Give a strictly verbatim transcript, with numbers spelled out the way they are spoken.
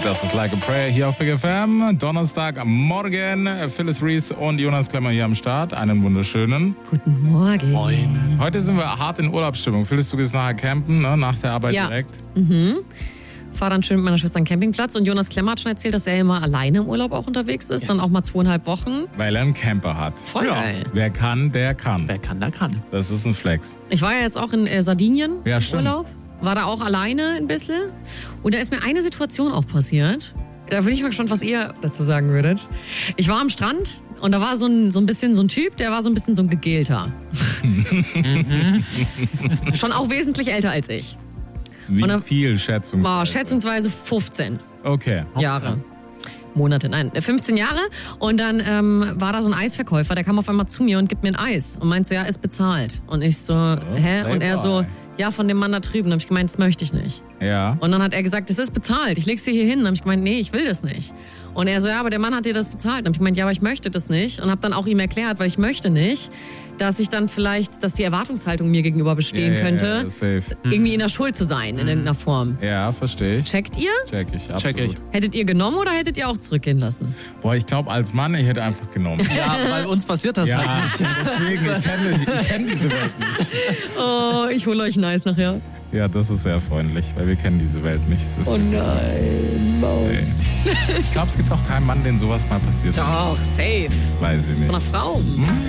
Das ist Like a Prayer hier auf Big F M. Donnerstagmorgen. Phyllis Reese und Jonas Klemmer hier am Start. Einen wunderschönen Guten Morgen. Moin. Heute sind wir hart in Urlaubsstimmung. Phyllis, du gehst nachher campen, ne? Nach der Arbeit ja. direkt. Mhm. Fahr dann schön mit meiner Schwester an den Campingplatz. Und Jonas Klemmer hat schon erzählt, dass er immer alleine im Urlaub auch unterwegs ist. Yes. Dann auch mal zweieinhalb Wochen. Weil er einen Camper hat. Voll geil. Ja. Wer kann, der kann. Wer kann, der kann. Das ist ein Flex. Ich war ja jetzt auch in äh, Sardinien ja, im stimmt. Urlaub. War da auch alleine ein bisschen. Und da ist mir eine Situation auch passiert. Da bin ich mal gespannt, was ihr dazu sagen würdet. Ich war am Strand und da war so ein, so ein bisschen so ein Typ, der war so ein bisschen so ein Gegelter. Schon auch wesentlich älter als ich. Wie und viel schätzungsweise? War schätzungsweise fünfzehn okay. Jahre. Monate, nein, fünfzehn Jahre. Und dann ähm, war da so ein Eisverkäufer, der kam auf einmal zu mir und gibt mir ein Eis und meint so, ja, ist bezahlt. Und ich so, oh, hä? Und er so, by. ja, von dem Mann da drüben. Dann habe ich gemeint, das möchte ich nicht. Ja. Und dann hat er gesagt, das ist bezahlt, ich leg's dir hier hin. Dann habe ich gemeint, nee, ich will das nicht. Und er so, ja, aber der Mann hat dir das bezahlt. Dann habe ich gemeint, ja, aber ich möchte das nicht. Und habe dann auch ihm erklärt, weil ich möchte nicht, dass ich dann vielleicht, dass die Erwartungshaltung mir gegenüber bestehen ja, könnte, ja, safe. irgendwie in der Schuld zu sein, in irgendeiner Form. Ja, verstehe ich. Checkt ihr? Check ich, absolut. Check ich. Hättet ihr genommen oder hättet ihr auch zurückgehen lassen? Boah, ich glaube, als Mann, ich hätte einfach genommen. Ja, weil uns passiert das ja, halt nicht. deswegen, ich kenne ich kenn diese Welt nicht. Oh, ich hole euch ein Eis nachher. Ja, das ist sehr freundlich, weil wir kennen diese Welt nicht. Es ist Oh wirklich nein, Maus. so. Ich glaube, es gibt auch keinen Mann, den sowas mal passiert. Doch, safe. Weiß ich nicht. Von einer Frau. Hm?